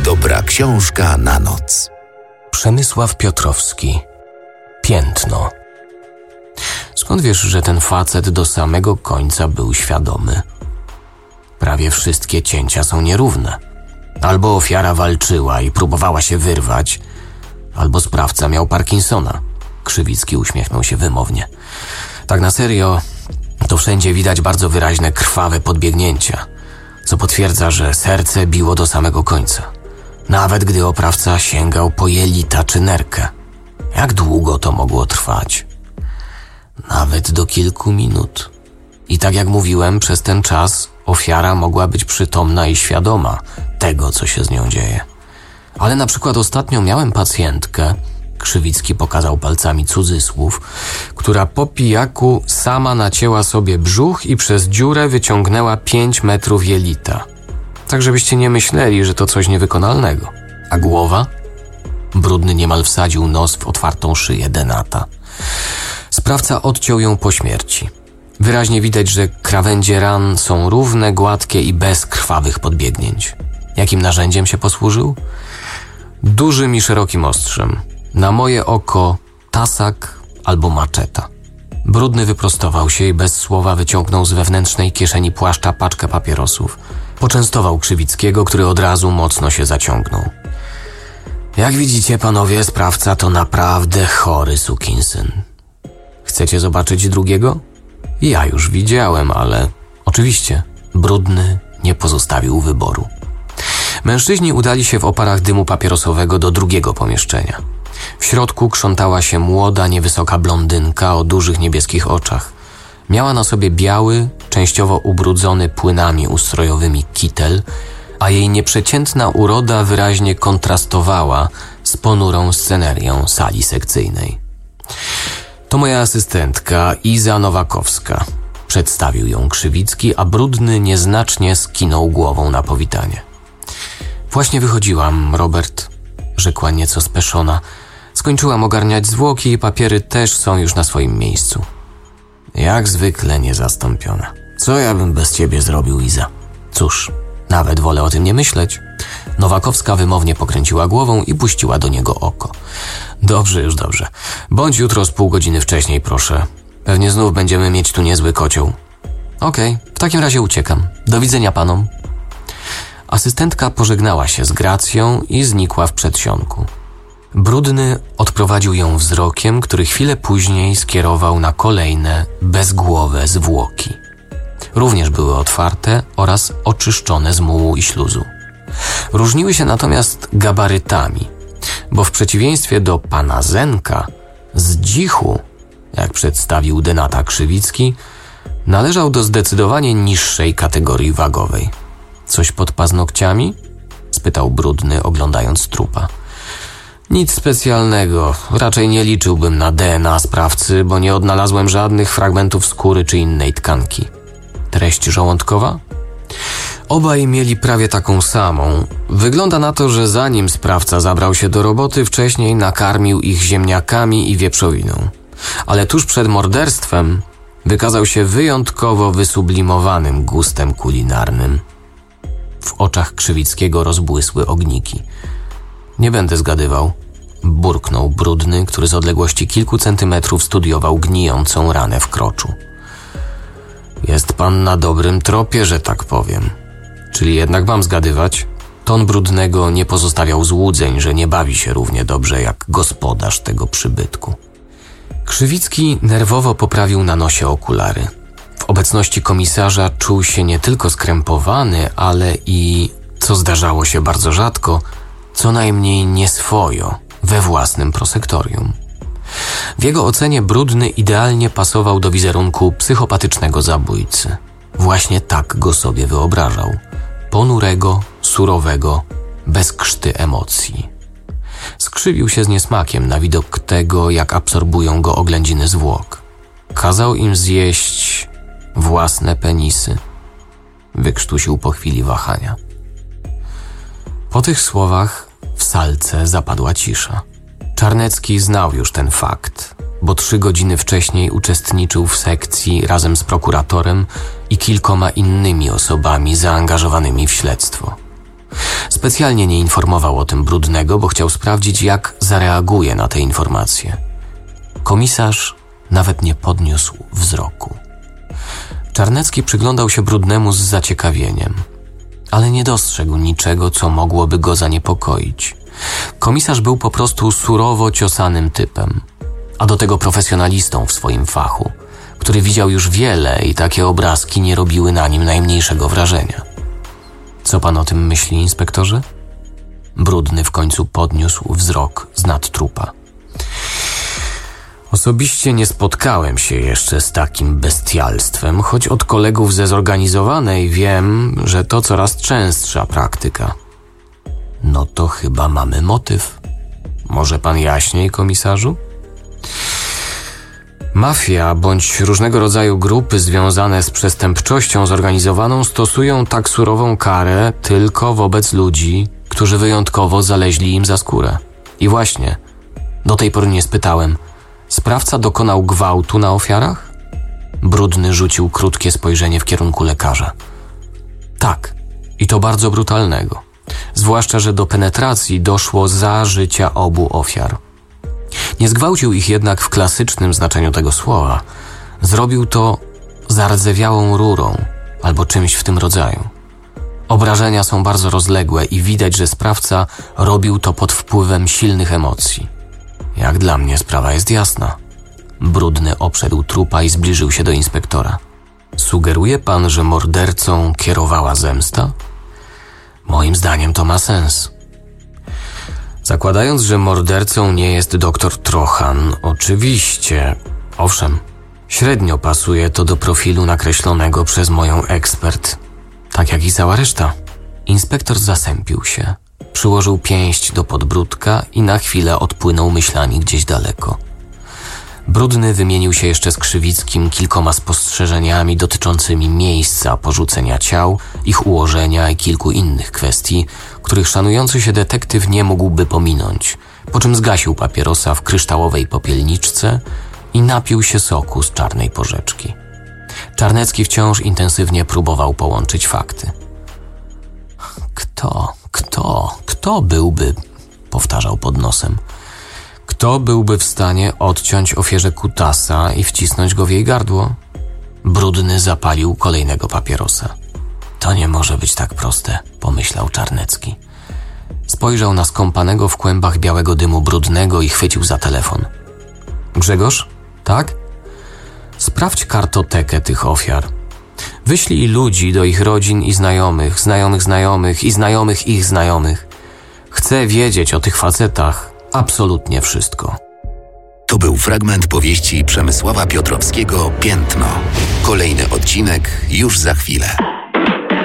Dobra książka na noc. Przemysław Piotrowski. Piętno. Skąd wiesz, że ten facet do samego końca był świadomy? Prawie wszystkie cięcia są nierówne. Albo ofiara walczyła i próbowała się wyrwać, albo sprawca miał Parkinsona. Krzywicki uśmiechnął się wymownie. Tak na serio, to wszędzie widać bardzo wyraźne krwawe podbiegnięcia, co potwierdza, że serce biło do samego końca. Nawet gdy oprawca sięgał po jelita czy nerkę. Jak długo to mogło trwać? Nawet do kilku minut. I tak jak mówiłem, przez ten czas ofiara mogła być przytomna i świadoma tego, co się z nią dzieje. Ale na przykład ostatnio miałem pacjentkę, Krzywicki pokazał palcami cudzysłów, która po pijaku sama nacięła sobie brzuch i przez dziurę wyciągnęła 5 metrów jelita. Tak żebyście nie myśleli, że to coś niewykonalnego. A głowa? Brudny niemal wsadził nos w otwartą szyję denata. Sprawca odciął ją po śmierci. Wyraźnie widać, że krawędzie ran są równe, gładkie i bez krwawych podbiegnięć. Jakim narzędziem się posłużył? Dużym i szerokim ostrzem. Na moje oko tasak albo maczeta. Brudny wyprostował się i bez słowa wyciągnął z wewnętrznej kieszeni płaszcza paczkę papierosów. Poczęstował Krzywickiego, który od razu mocno się zaciągnął. Jak widzicie, panowie, sprawca to naprawdę chory sukinsyn. Chcecie zobaczyć drugiego? Ja już widziałem, ale oczywiście Brudny nie pozostawił wyboru. Mężczyźni udali się w oparach dymu papierosowego do drugiego pomieszczenia. W środku krzątała się młoda, niewysoka blondynka o dużych niebieskich oczach. Miała na sobie biały, częściowo ubrudzony płynami ustrojowymi kitel, a jej nieprzeciętna uroda wyraźnie kontrastowała z ponurą scenerią sali sekcyjnej. To moja asystentka Iza Nowakowska. Przedstawił ją Krzywicki, a Brudny nieznacznie skinął głową na powitanie. Właśnie wychodziłam, Robert, rzekła nieco speszona. Skończyłam ogarniać zwłoki i papiery też są już na swoim miejscu. Jak zwykle niezastąpiona. Co ja bym bez ciebie zrobił, Iza? Cóż, nawet wolę o tym nie myśleć. Nowakowska wymownie pokręciła głową i puściła do niego oko. Dobrze, już dobrze. Bądź jutro z pół godziny wcześniej, proszę. Pewnie znów będziemy mieć tu niezły kocioł. Okej, w takim razie uciekam. Do widzenia panom. Asystentka pożegnała się z gracją i znikła w przedsionku. Brudny odprowadził ją wzrokiem, który chwilę później skierował na kolejne, bezgłowe zwłoki. Również były otwarte oraz oczyszczone z mułu i śluzu. Różniły się natomiast gabarytami, bo w przeciwieństwie do pana Zenka, z dzichu, jak przedstawił denata Krzywicki, należał do zdecydowanie niższej kategorii wagowej. Coś pod paznokciami? Spytał Brudny, oglądając trupa. Nic specjalnego. Raczej nie liczyłbym na DNA sprawcy, bo nie odnalazłem żadnych fragmentów skóry czy innej tkanki. Treść żołądkowa? Obaj mieli prawie taką samą. Wygląda na to, że zanim sprawca zabrał się do roboty, wcześniej nakarmił ich ziemniakami i wieprzowiną. Ale tuż przed morderstwem wykazał się wyjątkowo wysublimowanym gustem kulinarnym. W oczach Krzywickiego rozbłysły ogniki. Nie będę zgadywał, burknął Brudny, który z odległości kilku centymetrów studiował gnijącą ranę w kroczu. Jest pan na dobrym tropie, że tak powiem. Czyli jednak mam zgadywać? Ton Brudnego nie pozostawiał złudzeń, że nie bawi się równie dobrze jak gospodarz tego przybytku. Krzywicki nerwowo poprawił na nosie okulary. W obecności komisarza czuł się nie tylko skrępowany, ale i, co zdarzało się bardzo rzadko, co najmniej nieswojo we własnym prosektorium. W jego ocenie Brudny idealnie pasował do wizerunku psychopatycznego zabójcy. Właśnie tak go sobie wyobrażał. Ponurego, surowego, bez krzty emocji. Skrzywił się z niesmakiem na widok tego, jak absorbują go oględziny zwłok. Kazał im zjeść własne penisy. Wykrztusił po chwili wahania. Po tych słowach w salce zapadła cisza. Czarnecki znał już ten fakt, bo 3 godziny wcześniej uczestniczył w sekcji razem z prokuratorem i kilkoma innymi osobami zaangażowanymi w śledztwo. Specjalnie nie informował o tym Brudnego, bo chciał sprawdzić, jak zareaguje na te informacje. Komisarz nawet nie podniósł wzroku. Czarnecki przyglądał się Brudnemu z zaciekawieniem, ale nie dostrzegł niczego, co mogłoby go zaniepokoić. Komisarz był po prostu surowo ciosanym typem, a do tego profesjonalistą w swoim fachu, który widział już wiele i takie obrazki nie robiły na nim najmniejszego wrażenia. Co pan o tym myśli, inspektorze? Brudny w końcu podniósł wzrok z nad trupa. Osobiście nie spotkałem się jeszcze z takim bestialstwem, choć od kolegów ze zorganizowanej wiem, że to coraz częstsza praktyka. No to chyba mamy motyw. Może pan jaśniej, komisarzu? Mafia bądź różnego rodzaju grupy związane z przestępczością zorganizowaną stosują tak surową karę tylko wobec ludzi, którzy wyjątkowo zaleźli im za skórę. I właśnie, do tej pory nie spytałem, sprawca dokonał gwałtu na ofiarach? Brudny rzucił krótkie spojrzenie w kierunku lekarza. Tak, i to bardzo brutalnego. Zwłaszcza, że do penetracji doszło za życia obu ofiar. Nie zgwałcił ich jednak w klasycznym znaczeniu tego słowa. Zrobił to zardzewiałą rurą albo czymś w tym rodzaju. Obrażenia są bardzo rozległe i widać, że sprawca robił to pod wpływem silnych emocji. Jak dla mnie sprawa jest jasna. Brudny obszedł trupa i zbliżył się do inspektora. Sugeruje pan, że mordercą kierowała zemsta? Moim zdaniem to ma sens. Zakładając, że mordercą nie jest doktor Trochan, oczywiście, owszem, średnio pasuje to do profilu nakreślonego przez moją ekspert, tak jak i cała reszta. Inspektor zasępił się, przyłożył pięść do podbródka i na chwilę odpłynął myślami gdzieś daleko. Brudny wymienił się jeszcze z Krzywickim kilkoma spostrzeżeniami dotyczącymi miejsca porzucenia ciał, ich ułożenia i kilku innych kwestii, których szanujący się detektyw nie mógłby pominąć, po czym zgasił papierosa w kryształowej popielniczce i napił się soku z czarnej porzeczki. Czarnecki wciąż intensywnie próbował połączyć fakty. Kto byłby, powtarzał pod nosem, kto byłby w stanie odciąć ofierze kutasa i wcisnąć go w jej gardło? Brudny zapalił kolejnego papierosa. To nie może być tak proste, pomyślał Czarnecki. Spojrzał na skąpanego w kłębach białego dymu Brudnego i chwycił za telefon. Grzegorz? Tak? Sprawdź kartotekę tych ofiar. Wyślij ludzi do ich rodzin i znajomych, znajomych i znajomych ich znajomych. Chcę wiedzieć o tych facetach absolutnie wszystko. To był fragment powieści Przemysława Piotrowskiego Piętno. Kolejny odcinek już za chwilę.